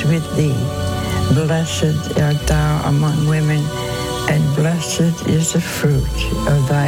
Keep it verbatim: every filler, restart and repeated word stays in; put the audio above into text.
is with thee. Blessed art thou among women, and blessed is the fruit of thy